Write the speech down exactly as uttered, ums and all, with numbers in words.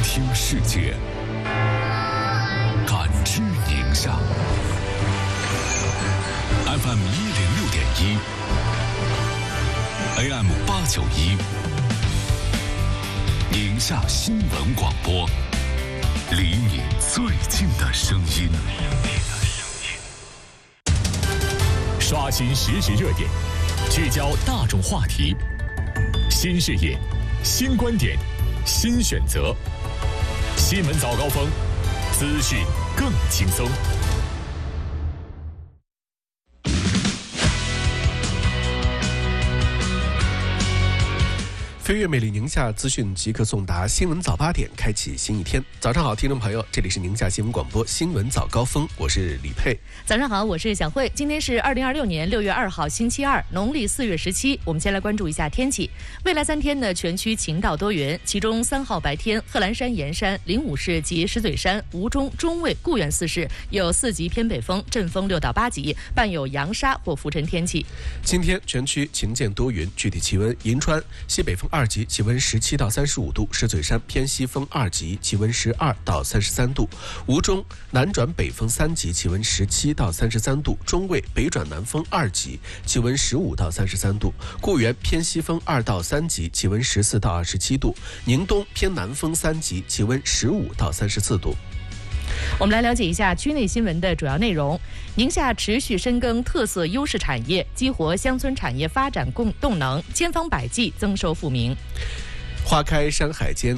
听世界，感知宁夏。F M 一零六点一 ，A M 八九一，宁夏新闻广播，离你最近的声音。刷新实时热点，聚焦大众话题，新视野，新观点，新选择。新闻早高峰，资讯更轻松。 飞跃美丽宁夏，资讯即刻送达。新闻早八点，开启新一天。早上好，听众朋友，这里是宁夏新闻广播新闻早高峰，我是李佩。 早上好，我是小慧。今天是二零二六年六月二号，星期二，农历四月十七。我们先来关注一下天气。未来三天呢，全区晴到多云，其中三号白天，贺兰山盐山、灵武市及石嘴山、吴中、中卫、固原四市有四级偏北风，阵风六到八级，伴有扬沙或浮尘天气。 今天全区晴见多云，具体气温：银川西北风二级，气温十七到三十五度；石嘴山偏西风二级，气温十二到三十三度；吴中南转北风三级，气温十七到三十三度；中卫北转南风二级，气温十五到三十三度；固原偏西风二到三级，气温十四到二十七度；宁东偏南风三级，气温十五到三十四度。 我们来了解一下区内新闻的主要内容。宁夏持续深耕特色优势产业，激活乡村产业发展共动能，千方百计增收富民。 花开山海间，